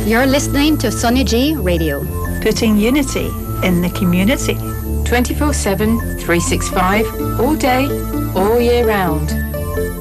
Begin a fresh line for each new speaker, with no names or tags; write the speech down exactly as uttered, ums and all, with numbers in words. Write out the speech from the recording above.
You're listening to Sunny G Radio.
Putting unity in the community.
twenty-four seven, three sixty-five, all day, all year round.